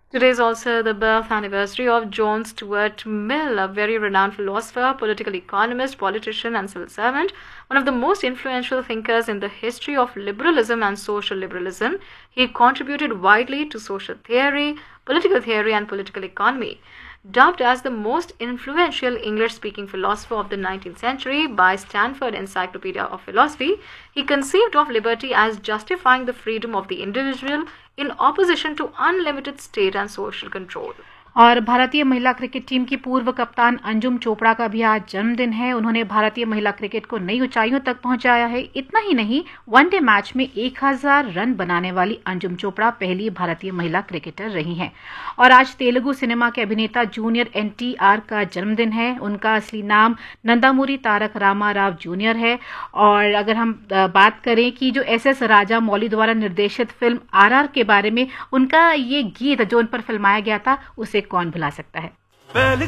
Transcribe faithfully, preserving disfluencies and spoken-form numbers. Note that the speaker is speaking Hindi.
Today is also the birth anniversary of John Stuart Mill, a very renowned philosopher, political economist, politician, and civil servant, one of the most influential thinkers in the history of liberalism and social liberalism. He contributed widely to social theory, political theory, and political economy. Dubbed as the most influential English-speaking philosopher of the nineteenth century by Stanford Encyclopedia of Philosophy, he conceived of liberty as justifying the freedom of the individual in opposition to unlimited state and social control. और भारतीय महिला क्रिकेट टीम की पूर्व कप्तान अंजुम चोपड़ा का भी आज जन्मदिन है। उन्होंने भारतीय महिला क्रिकेट को नई ऊंचाइयों तक पहुंचाया है। इतना ही नहीं, वनडे मैच में एक हज़ार रन बनाने वाली अंजुम चोपड़ा पहली भारतीय महिला क्रिकेटर रही हैं। और आज तेलुगु सिनेमा के अभिनेता जूनियर एन टी आर का जन्मदिन है। उनका असली नाम नंदामुरी तारक रामा राव जूनियर है। और अगर हम बात करें कि जो एस एस राजा मौली द्वारा निर्देशित फिल्म आर आर के बारे में, उनका ये गीत जो उन पर फिल्माया गया था, उसे कौन भुला सकता है।